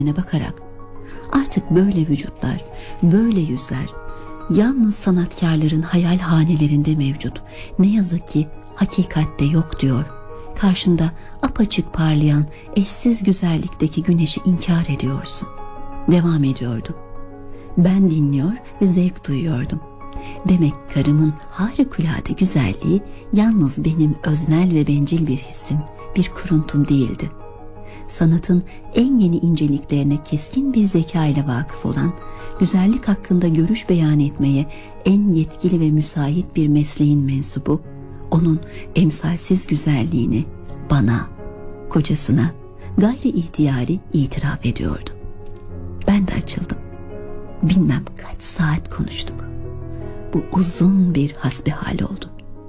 bakarak artık böyle vücutlar, böyle yüzler yalnız sanatkarların hayalhanelerinde mevcut, ne yazık ki hakikatte yok diyor. Karşında apaçık parlayan eşsiz güzellikteki güneşi inkar ediyorsun. Devam ediyordu. Ben dinliyor ve zevk duyuyordum. Demek karımın harikulade güzelliği yalnız benim öznel ve bencil bir hissim, bir kuruntum değildi. Sanatın en yeni inceliklerine keskin bir zeka ile vakıf olan, güzellik hakkında görüş beyan etmeye en yetkili ve müsait bir mesleğin mensubu, onun emsalsiz güzelliğini bana, kocasına gayri ihtiyari itiraf ediyordu. Ben de açıldım. Bilmem kaç saat konuştuk. Bu uzun bir hasbihal oldu.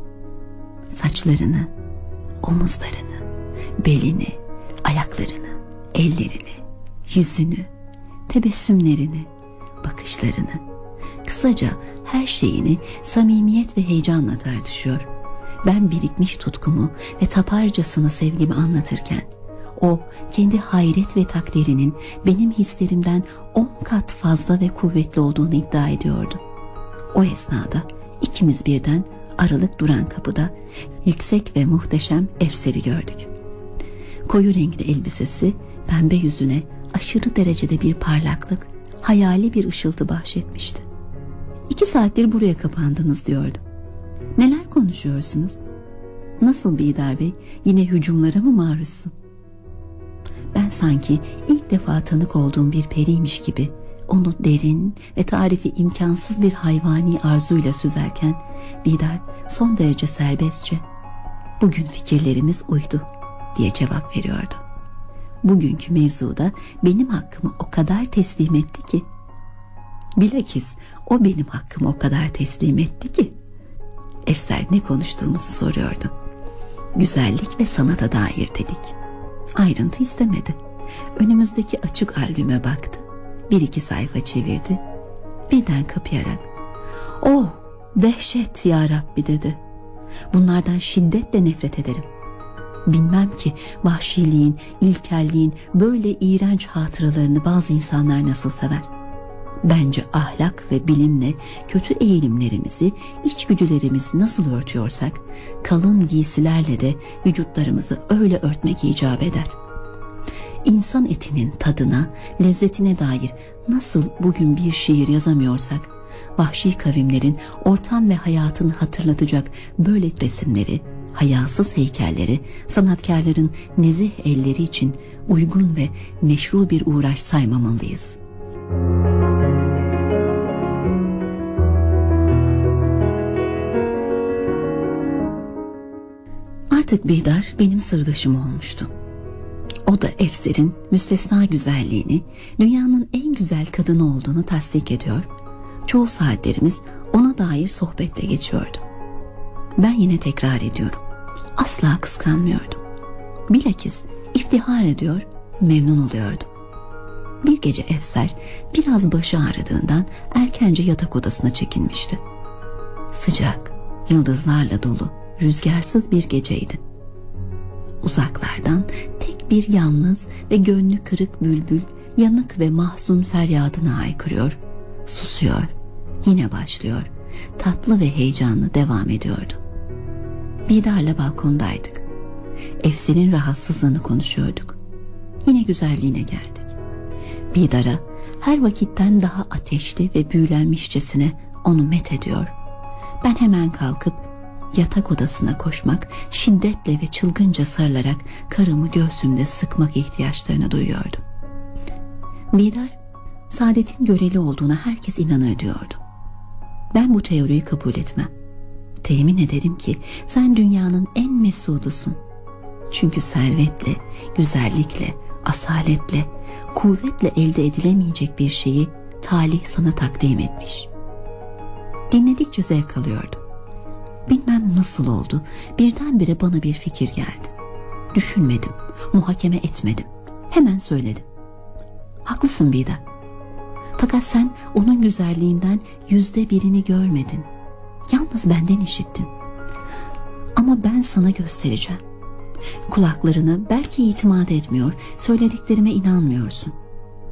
Saçlarını, omuzlarını, belini, ayaklarını, ellerini, yüzünü, tebessümlerini, bakışlarını, kısaca her şeyini samimiyet ve heyecanla tartışıyor. Ben birikmiş tutkumu ve taparcasına sevgimi anlatırken, o kendi hayret ve takdirinin benim hislerimden 10 kat fazla ve kuvvetli olduğunu iddia ediyordu. O esnada ikimiz birden aralık duran kapıda yüksek ve muhteşem Efser'i gördük. Koyu renkli elbisesi pembe yüzüne aşırı derecede bir parlaklık, hayali bir ışıltı bahşetmişti. 2 saattir buraya kapandınız diyordu. Neler konuşuyorsunuz? Nasıl Bidar Bey, yine hücumlara mı maruzsun? Ben sanki ilk defa tanık olduğum bir periymiş gibi onu derin ve tarifi imkansız bir hayvani arzuyla süzerken Bidar son derece serbestçe "Bugün fikirlerimiz uydu" diye cevap veriyordu. Bugünkü mevzuda benim hakkımı o kadar teslim etti ki, bilakis o benim hakkımı o kadar teslim etti ki, Efser ne konuştuğumuzu soruyordu. Güzellik ve sanata dair dedik. Ayrıntı istemedi. Önümüzdeki açık albüme baktı. 1-2 sayfa çevirdi. Birden kapayarak "Oh, dehşet ya Rabbi" dedi. "Bunlardan şiddetle nefret ederim. Bilmem ki vahşiliğin, ilkelliğin böyle iğrenç hatıralarını bazı insanlar nasıl sever. Bence ahlak ve bilimle kötü eğilimlerimizi, içgüdülerimizi nasıl örtüyorsak, kalın giysilerle de vücutlarımızı öyle örtmek icap eder. İnsan etinin tadına, lezzetine dair nasıl bugün bir şiir yazamıyorsak, vahşi kavimlerin ortam ve hayatını hatırlatacak böyle resimleri, hayasız heykelleri sanatkarların nezih elleri için uygun ve meşru bir uğraş saymamalıyız." Artık Bidar benim sırdaşım olmuştu. O da Efser'in müstesna güzelliğini, dünyanın en güzel kadını olduğunu tasdik ediyor. Çoğu saatlerimiz ona dair sohbetle geçiyordu. Ben yine tekrar ediyorum, asla kıskanmıyordum. Bilakis iftihar ediyor, memnun oluyordum. Bir gece Efser biraz başı ağrıdığından erkence yatak odasına çekilmişti. Sıcak, yıldızlarla dolu, rüzgarsız bir geceydi. Uzaklardan tek bir yalnız ve gönlü kırık bülbül yanık ve mahzun feryadını haykırıyor, susuyor, yine başlıyor, tatlı ve heyecanlı devam ediyordu. Bidar'la balkondaydık. Efser'in rahatsızlığını konuşuyorduk. Yine güzelliğine geldik. Bidar'a her vakitten daha ateşli ve büyülenmişçesine onu met ediyor. Ben hemen kalkıp yatak odasına koşmak, şiddetle ve çılgınca sarılarak karımı göğsümde sıkmak ihtiyaçlarını duyuyordum. Bidar, saadetin göreli olduğuna herkes inanır diyordu. Ben bu teoriyi kabul etmem. Temin ederim ki sen dünyanın en mesudusun. Çünkü servetle, güzellikle, asaletle, kuvvetle elde edilemeyecek bir şeyi talih sana takdim etmiş. Dinledikçe zevk alıyordum. Bilmem nasıl oldu, birdenbire bana bir fikir geldi. Düşünmedim, muhakeme etmedim. Hemen söyledim. Haklısın Bidar. Fakat sen onun güzelliğinden %1'ini görmedin. Yalnız benden işittin. Ama ben sana göstereceğim. Kulaklarına belki itimat etmiyor, söylediklerime inanmıyorsun.